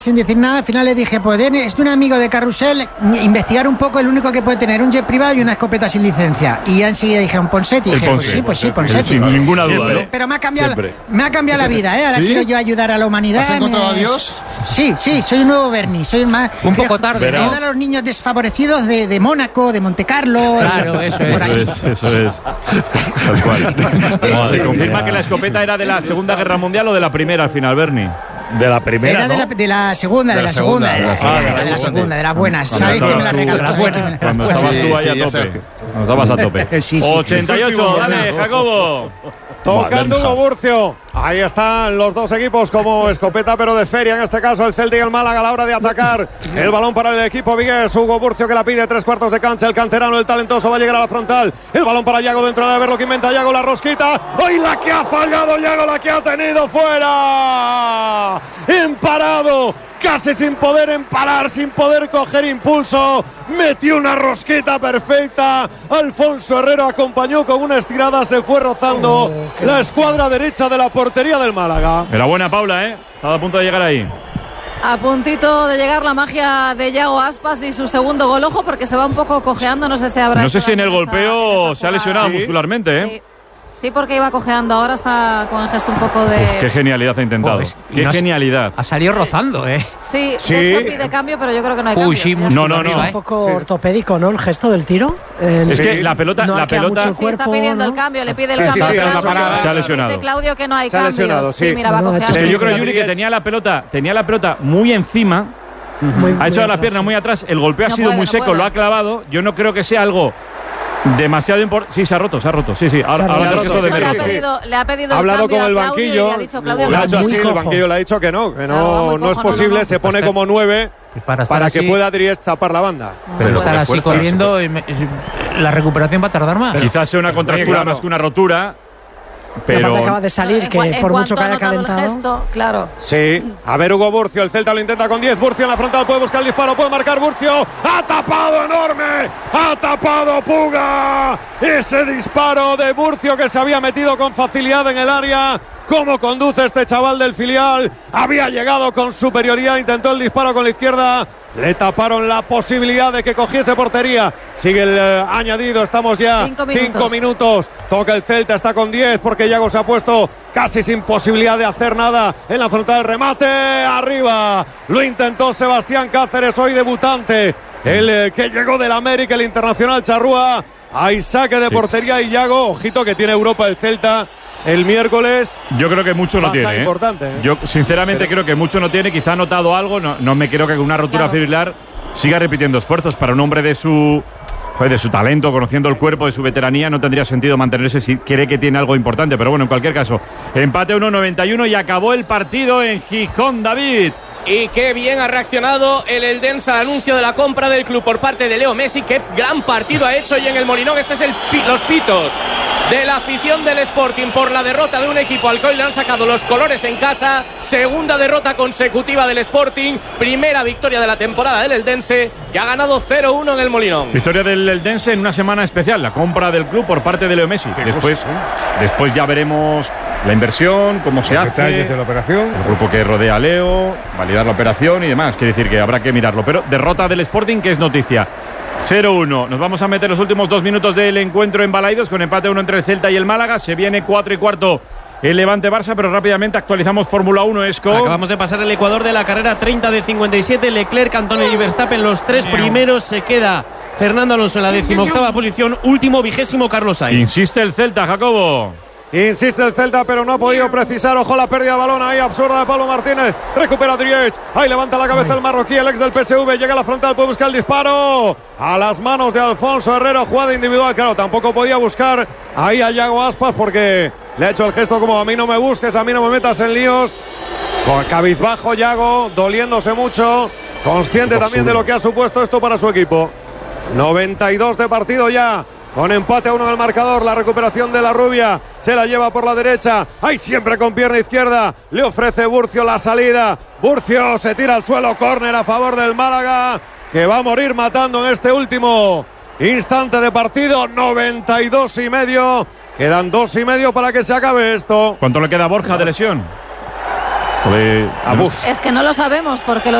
Sin decir nada, al final le dije, pues es de un amigo de Carrusel, investigar un poco, el único que puede tener un jet privado y una escopeta sin licencia. Y ya enseguida dijeron, Ponseti. Y dije, pues sí, Ponseti. Sin ninguna duda, ¿eh? Pero me ha cambiado la vida, ¿eh? Ahora quiero yo ayudar a la humanidad. ¿Has encontrado a Dios? Sí, soy un nuevo Bernie. Soy más... Un poco tarde, ¿no? Ayudar a los niños desfavorecidos de Mónaco, de Montecarlo. Claro, eso es. Tal cual. Se confirma que la escopeta era de la Segunda Guerra Mundial o de la Primera al final, Bernie. De la primera, era ¿no? de la segunda, de las buenas. ¿Sabéis que me la regaló? Las buenas. Cuando estabas tú ahí a tope. Cuando estabas a tope. Sí. 88, dale, Jacobo. Tocando Hugo Burcio. Ahí están los dos equipos como escopeta, pero de feria. En este caso, el Celtic y el Málaga a la hora de atacar. El balón para el equipo vigués. Hugo Burcio que la pide 3/4 de cancha. El canterano, el talentoso, va a llegar a la frontal. El balón para Yago dentro de ver lo que inventa Yago. La rosquita. ¡Ay, la que ha fallado Yago! La que ha tenido fuera. Imparado. Casi sin poder emparar, sin poder coger impulso. Metió una rosqueta perfecta. Alfonso Herrero acompañó con una estirada. Se fue rozando la escuadra derecha de la portería del Málaga. Enhorabuena, Paula, ¿eh? Estaba a punto de llegar ahí. A puntito de llegar la magia de Yago Aspas y su segundo gol. Ojo, porque se va un poco cojeando. No sé si en el golpeo se ha lesionado muscularmente, ¿eh? Sí, porque iba cojeando. Ahora está con el gesto un poco de... Pues qué genialidad ha intentado. Qué genialidad. Ha salido rozando, ¿eh? Sí, de hecho pide cambio, pero yo creo que no hay cambio. Sí, no. Un poco ortopédico, ¿no? El gesto del tiro. Es que la pelota... Sí, está pidiendo el cambio, le pide el cambio. Se ha lesionado. Dice Claudio que no hay Se ha cambios. lesionado, sí. Mira, va cojeando. Es que yo creo, Yuri, que tenía la pelota muy encima. Ha echado la pierna muy atrás. El golpeo ha sido muy seco, lo ha clavado. Yo no creo que sea algo demasiado importante. Sí, se ha roto. Sí. Ahora le ha pedido ha hablado con el Claudio banquillo. Y ha dicho, Claudio, le ha hecho así, el banquillo le ha dicho que no es posible. No. Se pone como 9 para que pueda Dries tapar la banda. Pero estar así corriendo, la recuperación va a tardar más. Quizás sea una contractura más que una rotura. Pero acaba de salir, que por mucho que haya calentado. El gesto, claro. Sí, a ver Hugo Burcio, el Celta lo intenta con 10. Burcio en la frontal, puede buscar el disparo, puede marcar Burcio. ¡Ha tapado enorme! ¡Ha tapado Puga! Ese disparo de Burcio que se había metido con facilidad en el área. ¿Cómo conduce este chaval del filial? Había llegado con superioridad, intentó el disparo con la izquierda. Le taparon la posibilidad de que cogiese portería. Sigue el añadido, estamos ya 5 minutos. Toca el Celta, está con 10 porque Yago se ha puesto casi sin posibilidad de hacer nada en la frontal del remate. Arriba, lo intentó Sebastián Cáceres, hoy debutante. El que llegó del América, el internacional charrúa. Hay saque de portería y Yago, ojito que tiene Europa el Celta el miércoles. Yo creo que mucho no tiene. Importante, Yo sinceramente creo que mucho no tiene. Quizá ha notado algo. No me creo que con una rotura fibrilar siga repitiendo esfuerzos. Para un hombre de su talento, conociendo el cuerpo, de su veteranía, no tendría sentido mantenerse si cree que tiene algo importante. Pero bueno, en cualquier caso, empate 1-91 y acabó el partido en Gijón, David. Y qué bien ha reaccionado el Eldense al anuncio de la compra del club por parte de Leo Messi. Qué gran partido ha hecho hoy en el Molinón. Este es los pitos de la afición del Sporting por la derrota de un equipo al que le han sacado los colores en casa. Segunda derrota consecutiva del Sporting. Primera victoria de la temporada del Eldense, que ha ganado 0-1 en el Molinón. Victoria del Eldense en una semana especial. La compra del club por parte de Leo Messi. Después ya veremos la inversión, cómo se hace, detalles de la operación, el grupo que rodea a Leo, validar la operación y demás. Quiere decir que habrá que mirarlo. Pero derrota del Sporting, que es noticia. 0-1. Nos vamos a meter los últimos 2 minutos del encuentro en Balaidos con empate 1 entre el Celta y el Málaga. Se viene 4:15 el Levante-Barça, pero rápidamente actualizamos Fórmula 1. Esco. Acabamos de pasar el Ecuador de la carrera 30 de 57. Leclerc, Antonio y Verstappen, los 3 primeros. Se queda Fernando Alonso en la 18ª posición. Último, 20º, Carlos Sainz. Insiste el Celta, Jacobo. Insiste el Celta, pero no ha podido precisar. Ojo la pérdida de balón ahí, absurda de Pablo Martínez. Recupera Driech. Ahí levanta la cabeza el marroquí, el ex del PSV. Llega a la frontal, puede buscar el disparo. A las manos de Alfonso Herrero, jugada individual. Claro, tampoco podía buscar ahí a Yago Aspas porque le ha hecho el gesto como: a mí no me busques, a mí no me metas en líos. Con cabizbajo Yago, doliéndose mucho. Consciente también de lo que ha supuesto esto para su equipo. 92 de partido ya. Con empate a 1 en el marcador, la recuperación de la rubia, se la lleva por la derecha, ahí siempre con pierna izquierda, le ofrece Burcio la salida, Burcio se tira al suelo, córner a favor del Málaga, que va a morir matando en este último instante de partido. 92,5, quedan 2,5 para que se acabe esto. ¿Cuánto le queda a Borja de lesión? Abus. Es que no lo sabemos porque lo